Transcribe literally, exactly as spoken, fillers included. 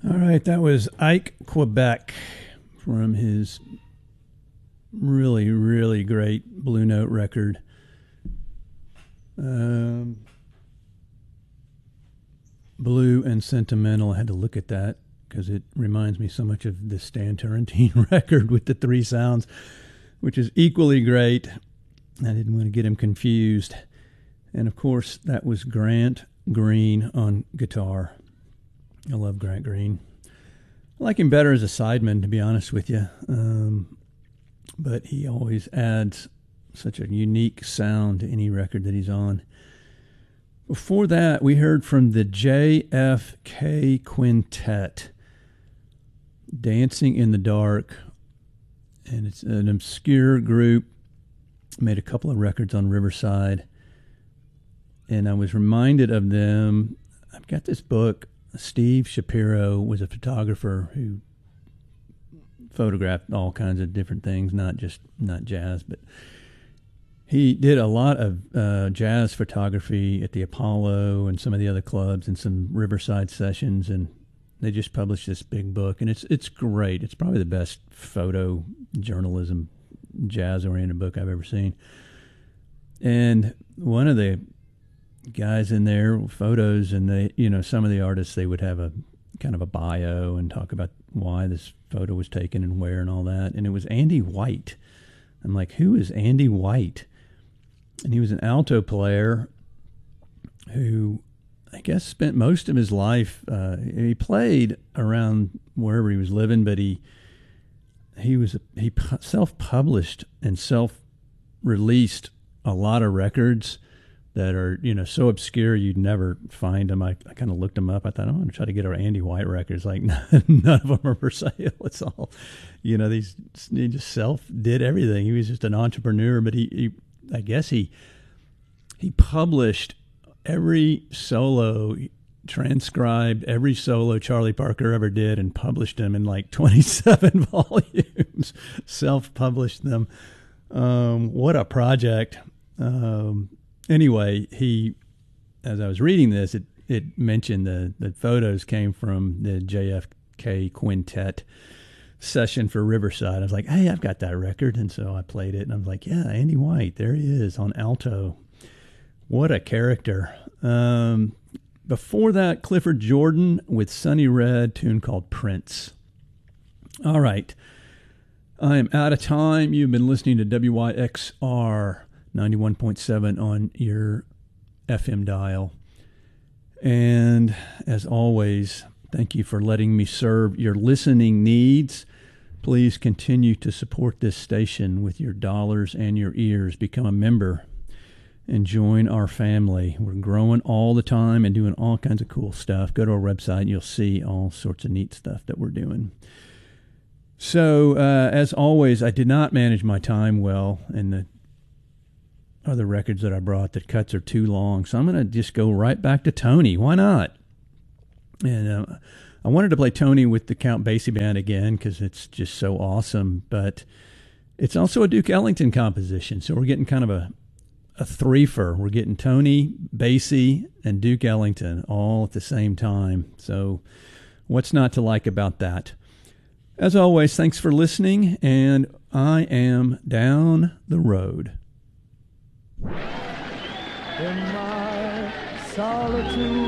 All right, that was Ike Quebec from his really, really great Blue Note record. Um, Blue and Sentimental. I had to look at that because it reminds me so much of the Stan Turrentine record with the three sounds, which is equally great. I didn't want to get him confused. And, of course, that was Grant Green on guitar. I love Grant Green. I like him better as a sideman, to be honest with you. Um, but he always adds such a unique sound to any record that he's on. Before that, we heard from the J F K Quintet, Dancing in the Dark. And it's an obscure group. Made a couple of records on Riverside. And I was reminded of them. I've got this book. Steve Shapiro was a photographer who photographed all kinds of different things, not just not jazz, but he did a lot of uh, jazz photography at the Apollo and some of the other clubs and some Riverside sessions, and they just published this big book, and it's it's great. It's probably the best photo journalism, jazz-oriented book I've ever seen. And one of the guys in there, photos, and they, you know, some of the artists, they would have a kind of a bio and talk about why this photo was taken and where and all that. And it was Andy White. I'm like, who is Andy White? And he was an alto player who I guess spent most of his life, uh, he played around wherever he was living, but he he was he self-published and self-released a lot of records that are, you know, so obscure you'd never find them. I, I kind of looked them up. I thought, oh, I'm going to try to get our Andy White records. Like, none of them are for sale. It's all, you know, these, he just self-did everything. He was just an entrepreneur, but he, he I guess he he published every solo, transcribed every solo Charlie Parker ever did and published them in like twenty-seven volumes, self-published them. Um, what a project. Um, Anyway, he, as I was reading this, it, it mentioned the, the photos came from the J F K Quintet session for Riverside. I was like, hey, I've got that record. And so I played it, and I was like, yeah, Andy White, there he is on alto. What a character. Um, before that, Clifford Jordan with Sonny Red, tune called Prince. All right. I am out of time. You've been listening to W Y X R ninety-one point seven on your F M dial. And as always, thank you for letting me serve your listening needs. Please continue to support this station with your dollars and your ears. Become a member and join our family. We're growing all the time and doing all kinds of cool stuff. Go to our website and you'll see all sorts of neat stuff that we're doing. So, uh, as always, I did not manage my time well, and the other records that I brought, the cuts are too long. So I'm going to just go right back to Tony. Why not? And uh, I wanted to play Tony with the Count Basie Band again because it's just so awesome. But it's also a Duke Ellington composition. So we're getting kind of a, a threefer. We're getting Tony, Basie, and Duke Ellington all at the same time. So what's not to like about that? As always, thanks for listening. And I am down the road. In my solitude.